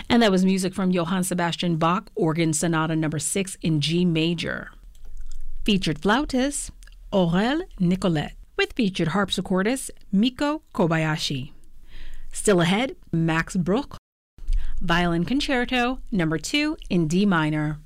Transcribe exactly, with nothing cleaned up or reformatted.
And that was music from Johann Sebastian Bach, Organ Sonata number six in G major. Featured flautist, Aurel Nicolet, with featured harpsichordist, Miko Kobayashi. Still ahead, Max Bruch, Violin Concerto number two in D minor.